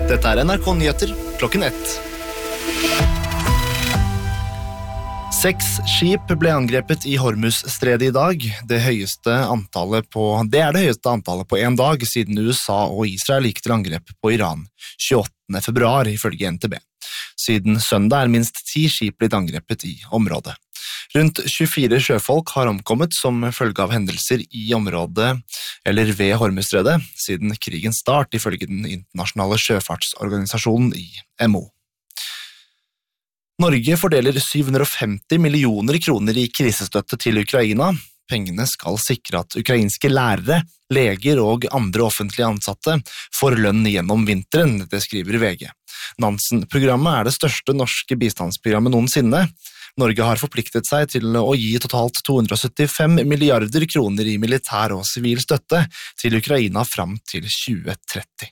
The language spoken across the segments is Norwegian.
Dette NRK Nyheter, klokken 1. 6 skip ble angrepet i Hormuzstredet i dag. Det er det høyeste antallet på en dag siden USA og Israel gikk til angrep på Iran 28. februar, ifølge NTB. Siden søndag er minst 10 skip blitt angrepet i området. Rundt 24 sjøfolk har omkommet som følge av hendelser i området eller ved Hormuzstredet siden krigens start, ifølge den internasjonale sjøfartsorganisasjonen IMO. Norge fordeler 750 millioner kroner i krisestøtte til Ukraina. Pengene skal sikre at ukrainske lærere, leger og andre offentlige ansatte får lønn gjennom vinteren, det skriver VG. Nansen-programmet er det største norske bistandsprogrammet noensinne. Norge har forpliktet seg til å gi totalt 275 milliarder kroner i militær og sivil støtte til Ukraina fram til 2030.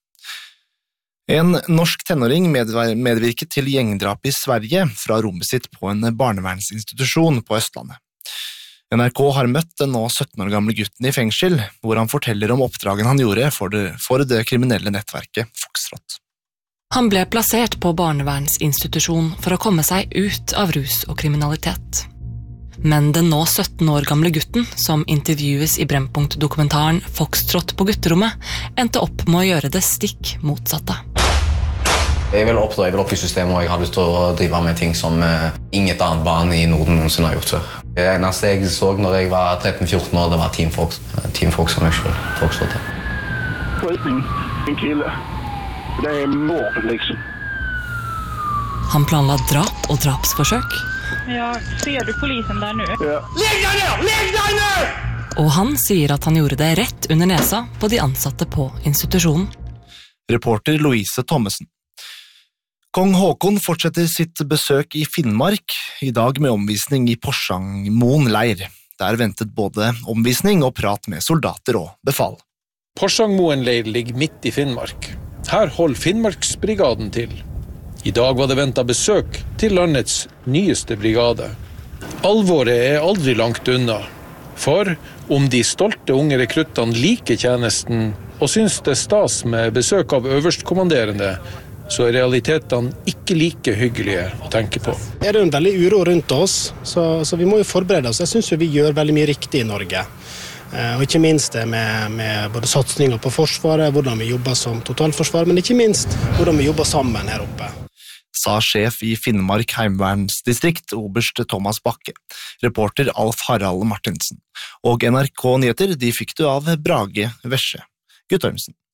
En norsk tenåring medvirket til gjengdrap i Sverige fra rommet sitt på en barnevernsinstitusjon på Østlandet. NRK har møtt den nå 17 år gamle gutten i fengsel, hvor han forteller om oppdragen han gjorde for det kriminelle nettverket Foxtrot. Han ble plassert på barnevernsinstitusjon for å komme seg ut av rus og kriminalitet. Men den nå 17 år gamle gutten, som intervjues i Brennpunkt-dokumentaren Foxtrot på gutterommet, endte opp med å gjøre det stikk motsatte. Jeg vil opp i systemet, og jeg har lyst til å drive med ting som inget annet barn i Norden noensinne har gjort før. Det eneste jeg så når jeg var 13-14 år, det var Team Fox. Team Fox som jeg selv, Foxtrot. Skjutning, en kille. Det er mord, liksom. Han planla drap og drapsforsøk. Ja, ser du polisen der nå? Ja. Legg deg ned! Legg deg ned! Og han sier at han gjorde det rett under nesa på de ansatte på institusjonen. Reporter Louise Thommessen. Kong Håkon fortsetter sitt besøk i Finnmark, i dag med omvisning i Porsangmoen leir. Der ventet både omvisning og prat med soldater og befal. Porsangmoen leir ligger midt i Finnmark. Her holder Finnmarksbrigaden til. I dag var det ventet besøk til landets nyeste brigade. Alvoret er aldri langt unna. For om de stolte unge rekruttene liker tjenesten og synes det er stas med besøk av øverstkommanderende, så er realitetene ikke like hyggelige å tenke på. Det er en veldig uro rundt oss, så vi må jo forberede oss. Jeg synes jo vi gjør veldig mye riktig i Norge. Og ikke minst det med både satsninger på forsvaret, hvordan vi jobber som totalforsvar, men ikke minst hvordan vi jobber sammen her oppe. Sa sjef i Finnmark heimevernsdistrikt, oberst Thomas Bakke. Reporter Alf Harald Martinsen. Og NRK Nyheter, de fikk du av Brage Vesje. Guttormsen.